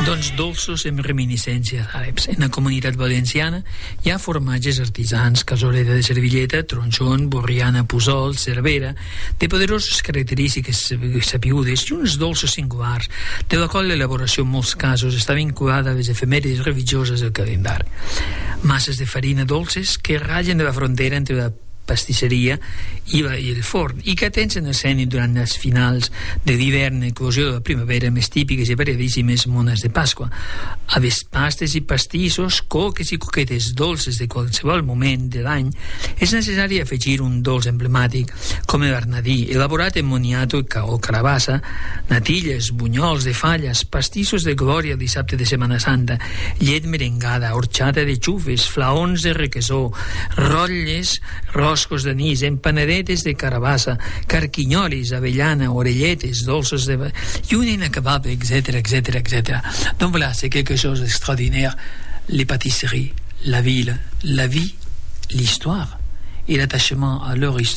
Doncs dolços amb reminiscències àrabs. En la comunitat valenciana hi ha formatges artisans, casoleta de servilleta, tronxon, borriana, pusol, cervera, de poderoses característiques sapiudes i uns dolços singulars, de la qual l'elaboració en molts casos està vinculada a les efemèrides religioses del calendari. Masses de farina dolces que ratllen de la frontera entre la pastisseria i el forn, i que atenen esceni durant les finals de l'hivern, eclosió de la primavera, més típiques i variadíssimes mones de Pasqua. A les pastes i pastissos, coques i coquetes dolces de qualsevol moment de l'any, és necessari afegir un dolç emblemàtic com l'arnadí, elaborat amb moniato o carabassa, natilles, bunyols de falles, pastissos de glòria el dissabte de Setmana Santa, llet merengada, horxata de xufes, flaons de requesó, rotlles, roscos d'anís, empanadetes de carabassa, carquinyolis, avellana, orelletes, dolces de... y un inacabable, etc., etc., etc. Donc voilà, c'est quelque chose d'extraordinaire. Les pâtisseries, la ville, la vie, l'histoire et l'attachement à leur histoire.